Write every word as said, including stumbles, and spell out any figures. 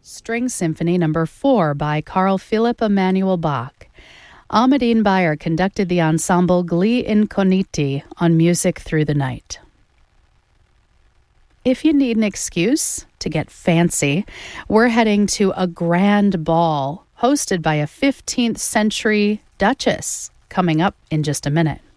String Symphony Number four by Carl Philipp Emanuel Bach. Ahmadine Bayer conducted the ensemble Gli Incogniti on Music Through the Night. If you need an excuse to get fancy, we're heading to a grand ball hosted by a fifteenth century duchess coming up in just a minute.